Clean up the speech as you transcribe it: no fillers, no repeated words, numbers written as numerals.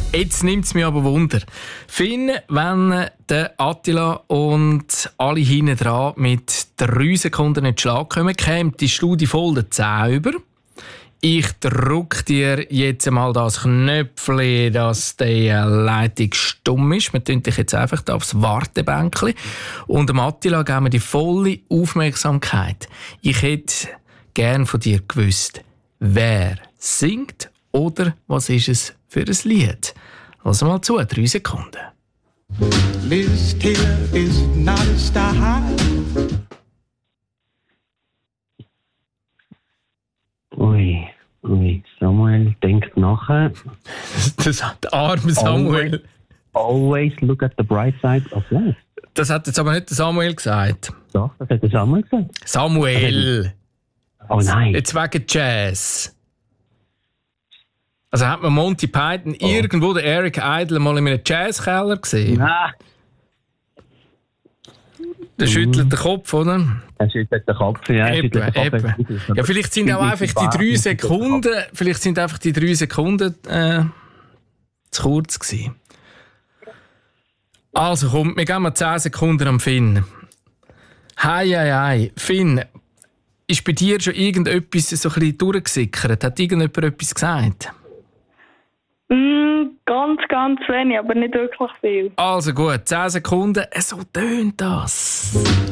Jetzt nimmt es mich aber Wunder. Finn, wenn der Attila und alle hinten dran mit 3 Sekunden nicht Schlag kommen, kommt die Studie voll der 10 über. Ich drücke dir jetzt einmal das Knöpfchen, dass die Leitung stumm ist. Wir tun dich jetzt einfach da aufs Wartebänkchen. Und dem Attila geben wir die volle Aufmerksamkeit. Ich hätte gern von dir gewusst, wer singt oder was ist es für ein Lied. Lass mal zu, 3 Sekunden. Liz Taylor is not a star. Ui, Samuel denkt nachher. Das hat der arme Samuel. Always look at the bright side of life. Das hat jetzt aber nicht der Samuel gesagt. Doch, das hat der Samuel gesagt. Samuel! Oh nein. Jetzt wegen Jazz. Also hat man Monty Python irgendwo, den Eric Idle, mal in einem Jazzkeller gesehen? Nein. Der schüttelt den Kopf, oder? Er schüttelt den Kopf, ja. Eben. Ja, vielleicht sind auch einfach die 3 Sekunden, zu kurz gewesen. Also komm, wir geben mal 10 Sekunden am Finn. Hei. Finn, ist bei dir schon irgendetwas so ein bisschen durchgesickert? Hat irgendjemand etwas gesagt? Ganz wenig, aber nicht wirklich viel. Also gut, 10 Sekunden, so tönt das.